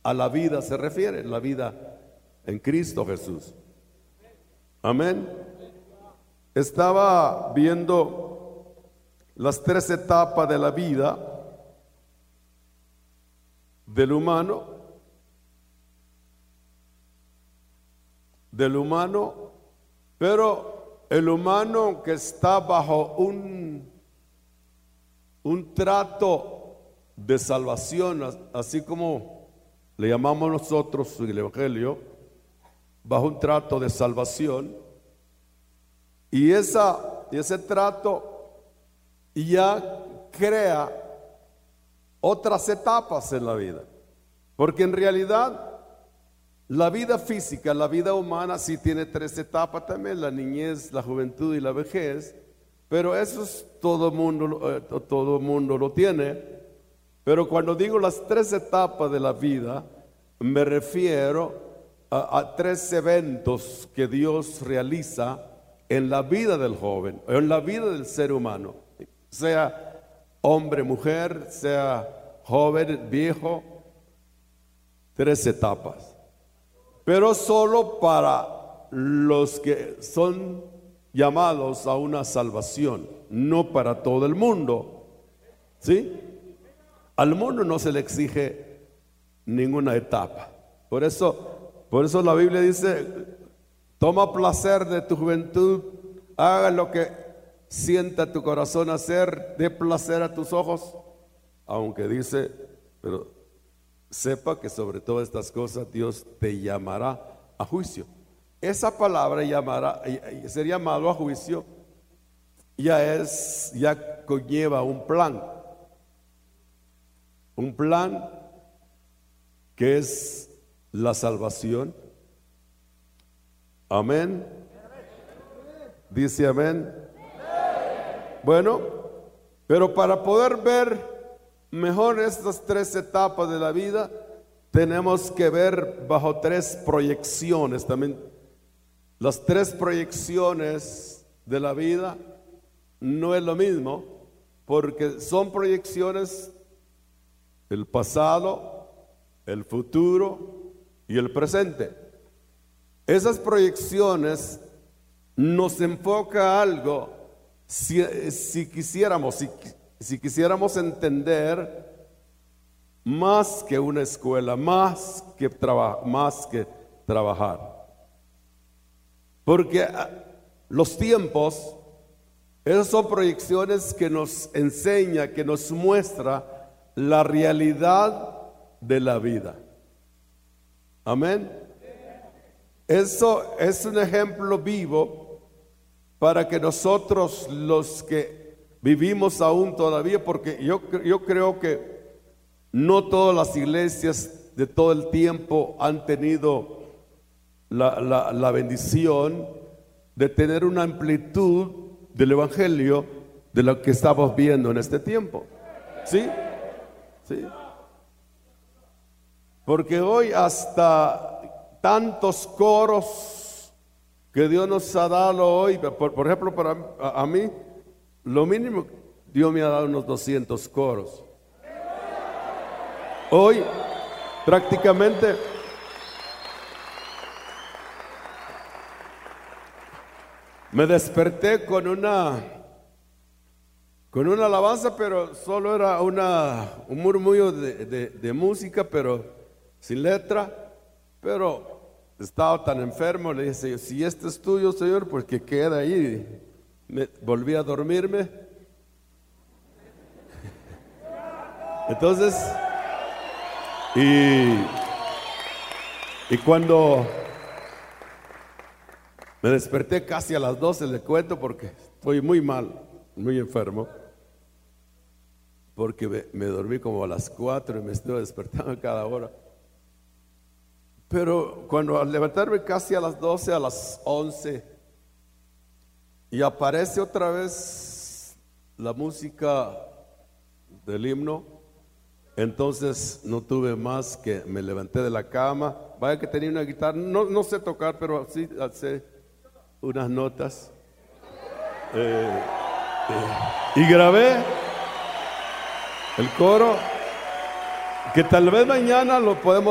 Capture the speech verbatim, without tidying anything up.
a la vida se refiere, la vida en Cristo Jesús. Amén. Estaba viendo las tres etapas de la vida del humano, del humano, pero el humano que está bajo un, un trato de salvación, así como le llamamos nosotros en el Evangelio, bajo un trato de salvación, y esa, ese trato ya crea otras etapas en la vida, porque en realidad la vida física, la vida humana sí tiene tres etapas también: la niñez, la juventud y la vejez, pero eso es todo mundo, todo mundo lo tiene. Pero cuando digo las tres etapas de la vida, me refiero a, a tres eventos que Dios realiza en la vida del joven, en la vida del ser humano, sea hombre, mujer, sea joven, viejo. Tres etapas, pero solo para los que son llamados a una salvación, no para todo el mundo. ¿Sí? Al mundo no se le exige ninguna etapa. Por eso, por eso la Biblia dice: toma placer de tu juventud, haga lo que sienta tu corazón hacer, dé placer a tus ojos. Aunque dice, pero sepa que sobre todas estas cosas Dios te llamará a juicio. Esa palabra llamará, ser llamado a juicio, ya es, ya conlleva un plan, un plan que es la salvación. Amén. Dice amén. Bueno, pero para poder ver mejor estas tres etapas de la vida, tenemos que ver bajo tres proyecciones también. Las tres proyecciones de la vida no es lo mismo, porque son proyecciones el pasado, el futuro y el presente. Esas proyecciones nos enfoca a algo. Si, si quisiéramos, si, si quisiéramos entender más que una escuela, más que, traba, más que trabajar. Porque los tiempos, esas son proyecciones que nos enseña, que nos muestra la realidad de la vida. Amén. Eso es un ejemplo vivo para que nosotros, los que vivimos aún todavía, porque yo, yo creo que no todas las iglesias de todo el tiempo han tenido la, la, la bendición de tener una amplitud del evangelio de lo que estamos viendo en este tiempo. ¿Sí? ¿Sí? Porque hoy hasta tantos coros que Dios nos ha dado hoy, por, por ejemplo, para a, a mí, lo mínimo, Dios me ha dado unos doscientos coros. Hoy, prácticamente, me desperté con una, con una alabanza, pero solo era una, un murmullo de, de, de música, pero sin letra. Pero estaba tan enfermo, le dije: si este es tuyo, Señor, pues que quede ahí. Me, volví a dormirme. Entonces, y, y cuando me desperté casi a las doce, le cuento, porque estoy muy mal, muy enfermo, porque me, me dormí como a las cuatro y me estoy despertando a cada hora. Pero cuando al levantarme casi a las doce, a las once, y aparece otra vez la música del himno, entonces no tuve más que me levanté de la cama. Vaya que tenía una guitarra, no, no sé tocar, pero sí sé unas notas, eh, eh, y grabé el coro, que tal vez mañana lo podemos